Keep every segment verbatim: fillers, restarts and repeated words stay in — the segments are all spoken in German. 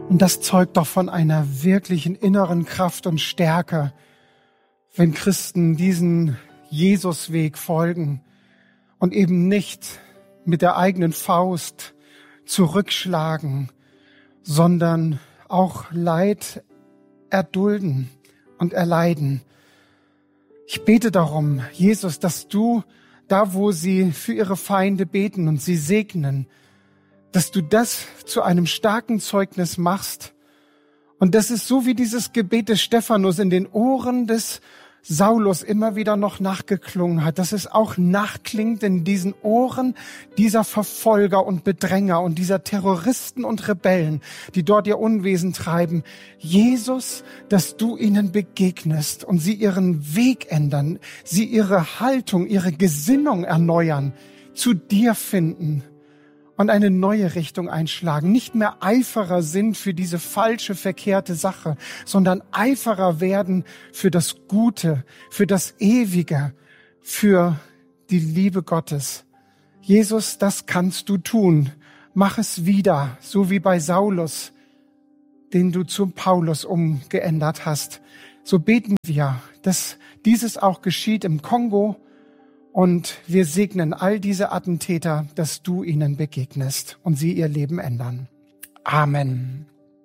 Und das zeugt doch von einer wirklichen inneren Kraft und Stärke, wenn Christen diesen Jesusweg folgen und eben nicht mit der eigenen Faust zurückschlagen, sondern auch Leid erdulden und erleiden. Ich bete darum, Jesus, dass du da, wo sie für ihre Feinde beten und sie segnen, dass du das zu einem starken Zeugnis machst. Und das ist so wie dieses Gebet des Stephanus in den Ohren des Saulus immer wieder noch nachgeklungen hat, dass es auch nachklingt in diesen Ohren dieser Verfolger und Bedränger und dieser Terroristen und Rebellen, die dort ihr Unwesen treiben. Jesus, dass du ihnen begegnest und sie ihren Weg ändern, sie ihre Haltung, ihre Gesinnung erneuern, zu dir finden und eine neue Richtung einschlagen, nicht mehr Eiferer sind für diese falsche, verkehrte Sache, sondern Eiferer werden für das Gute, für das Ewige, für die Liebe Gottes. Jesus, das kannst du tun. Mach es wieder, so wie bei Saulus, den du zum Paulus umgeändert hast. So beten wir, dass dieses auch geschieht im Kongo. Und wir segnen all diese Attentäter, dass du ihnen begegnest und sie ihr Leben ändern. Amen.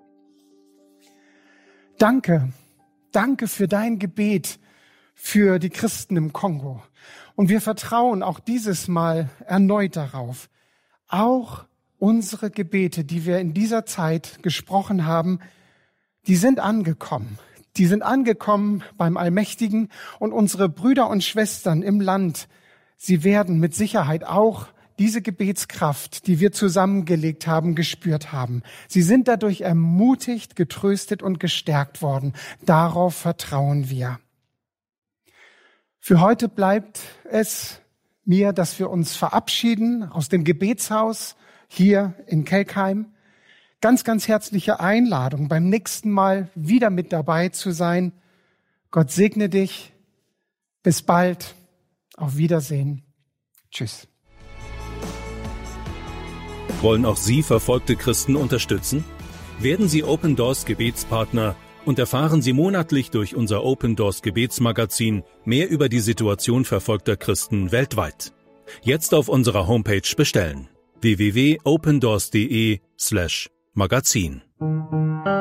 Danke, danke für dein Gebet für die Christen im Kongo. Und wir vertrauen auch dieses Mal erneut darauf. Auch unsere Gebete, die wir in dieser Zeit gesprochen haben, die sind angekommen. Die sind angekommen beim Allmächtigen und unsere Brüder und Schwestern im Land, sie werden mit Sicherheit auch diese Gebetskraft, die wir zusammengelegt haben, gespürt haben. Sie sind dadurch ermutigt, getröstet und gestärkt worden. Darauf vertrauen wir. Für heute bleibt es mir, dass wir uns verabschieden aus dem Gebetshaus hier in Kelkheim. Ganz, ganz herzliche Einladung, beim nächsten Mal wieder mit dabei zu sein. Gott segne dich. Bis bald. Auf Wiedersehen. Tschüss. Wollen auch Sie verfolgte Christen unterstützen? Werden Sie Open Doors Gebetspartner und erfahren Sie monatlich durch unser Open Doors Gebetsmagazin mehr über die Situation verfolgter Christen weltweit. Jetzt auf unserer Homepage bestellen: w w w punkt opendoors punkt de slash magazin.